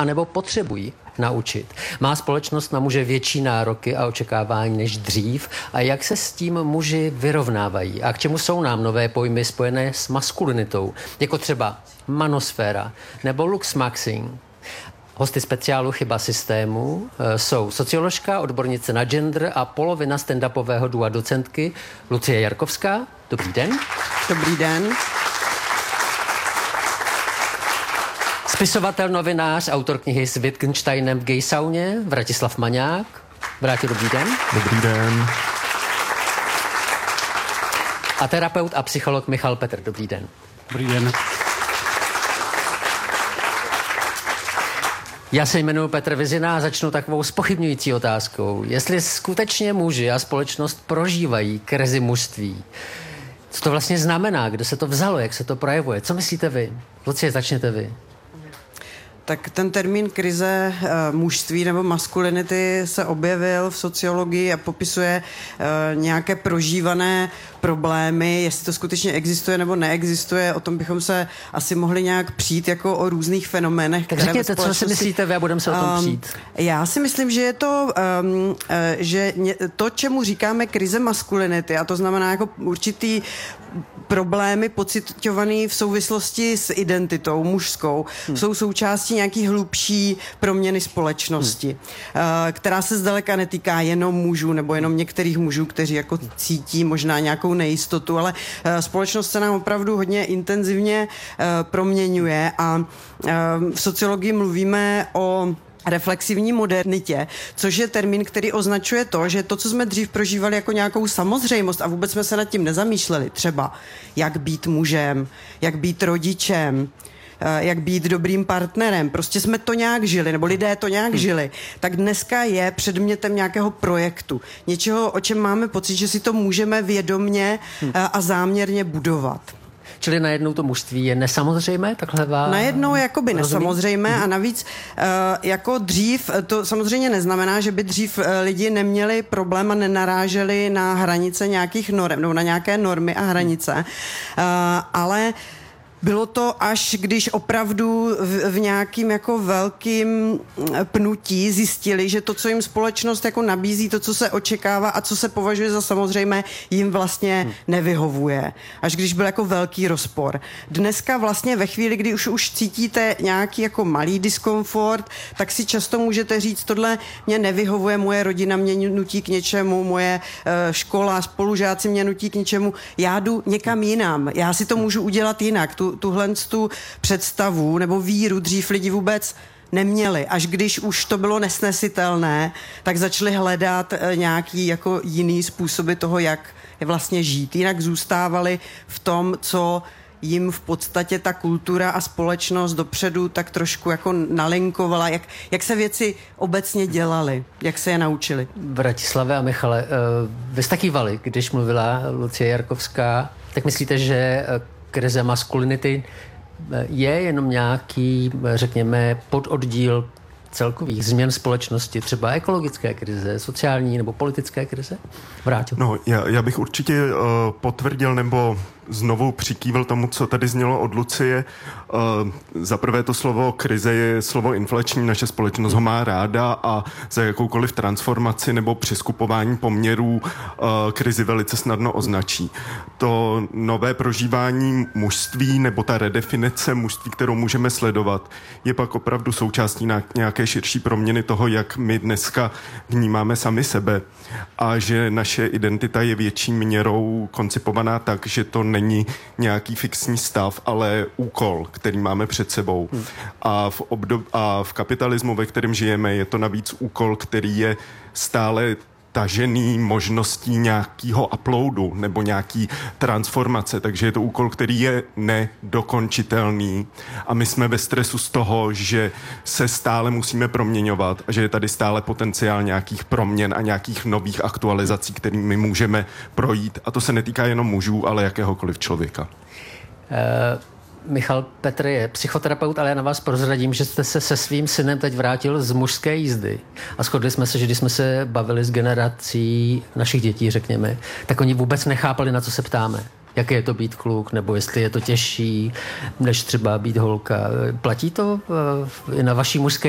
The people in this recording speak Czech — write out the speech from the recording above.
anebo potřebují naučit? Má společnost na muže větší nároky a očekávání než dřív? A jak se s tím muži vyrovnávají? A k čemu jsou nám nové pojmy spojené s maskulinitou? Jako třeba manosféra nebo luxmaxing? Hosty speciálu Chyba systému jsou socioložka, odbornice na gender a polovina stand-upového dua docentky Lucie Jarkovská. Dobrý den. Dobrý den. Spisovatel, novinář, autor knihy s Wittgensteinem v gay sauně Vratislav Maňák. Vrátil, dobrý den. Dobrý den. A terapeut a psycholog Michal Petr. Dobrý den. Dobrý den. Já se jmenuji Petr Vizina a začnu takovou zpochybňující otázkou. Jestli skutečně muži a společnost prožívají krizi mužství, co to vlastně znamená, kde se to vzalo, jak se to projevuje? Co myslíte vy? Lucie, začněte vy. Tak ten termín krize mužství nebo maskulinity se objevil v sociologii a popisuje nějaké prožívané problémy, jestli to skutečně existuje nebo neexistuje, o tom bychom se asi mohli nějak přijít jako o různých fenoménech. Tak řekněte, co si myslíte vy a budeme se o tom přijít. Já si myslím, že je to, že to, čemu říkáme krize maskulinity, a to znamená jako určitý problémy pociťovaný v souvislosti s identitou mužskou, jsou součástí nějaký hlubší proměny společnosti, která se zdaleka netýká jenom mužů nebo jenom některých mužů, kteří jako cítí možná nějakou nejistotu, ale společnost se nám opravdu hodně intenzivně proměňuje a v sociologii mluvíme o reflexivní modernitě, což je termín, který označuje to, že to, co jsme dřív prožívali jako nějakou samozřejmost a vůbec jsme se nad tím nezamýšleli, třeba jak být mužem, jak být rodičem, jak být dobrým partnerem, prostě jsme to nějak žili, nebo lidé to nějak žili, tak dneska je předmětem nějakého projektu, něčeho, o čem máme pocit, že si to můžeme vědomně a záměrně budovat. Čili najednou to mužství je nesamozřejmé? Najednou jakoby nesamozřejmé a navíc jako dřív, to samozřejmě neznamená, že by dřív lidi neměli problém a nenaráželi na hranice nějakých norm, nebo na nějaké normy a hranice, ale bylo to až když opravdu v nějakým jako velkým pnutí zjistili, že to, co jim společnost jako nabízí, to, co se očekává a co se považuje za samozřejmé, jim vlastně nevyhovuje. Až když byl jako velký rozpor. Dneska vlastně ve chvíli, kdy už cítíte nějaký jako malý diskomfort, tak si často můžete říct, tohle mě nevyhovuje, moje rodina mě nutí k něčemu, moje škola, spolužáci mě nutí k něčemu, já jdu někam jinam, já si to můžu udělat jinak. Tuhle představu nebo víru dřív lidi vůbec neměli. Až když už to bylo nesnesitelné, tak začali hledat nějaký jako jiný způsoby toho, jak vlastně žít. Jinak zůstávali v tom, co jim v podstatě ta kultura a společnost dopředu tak trošku jako nalinkovala, jak se věci obecně dělaly, jak se je naučili. Vratislave a Michale, vy jste kývali, když mluvila Lucie Jarkovská, tak myslíte, že krize maskulinity je jenom nějaký, řekněme, pododdíl celkových změn společnosti, třeba ekologické krize, sociální nebo politické krize? Vrátil. No, já bych určitě potvrdil nebo znovu přikývil tomu, co tady znělo od Lucie. Za prvé to slovo krize je slovo inflační, naše společnost ho má ráda a za jakoukoliv transformaci nebo přeskupování poměrů krizi velice snadno označí. To nové prožívání mužství nebo ta redefinice mužství, kterou můžeme sledovat, je pak opravdu součástí nějaké širší proměny toho, jak my dneska vnímáme sami sebe a že naše identita je větší měrou koncipovaná tak, že to není nějaký fixní stav, ale úkol, který máme před sebou. A v kapitalismu, ve kterém žijeme, je to navíc úkol, který je stále tažený možností nějakého uploadu nebo nějaký transformace, takže je to úkol, který je nedokončitelný a my jsme ve stresu z toho, že se stále musíme proměňovat a že je tady stále potenciál nějakých proměn a nějakých nových aktualizací, kterými můžeme projít a to se netýká jenom mužů, ale jakéhokoliv člověka. Michal Petr je psychoterapeut, ale já na vás prozradím, že jste se svým synem teď vrátil z mužské jízdy. A shodli jsme se, že když jsme se bavili s generací našich dětí, řekněme, tak oni vůbec nechápali, na co se ptáme. Jaké je to být kluk, nebo jestli je to těžší, než třeba být holka. Platí to i na vaší mužské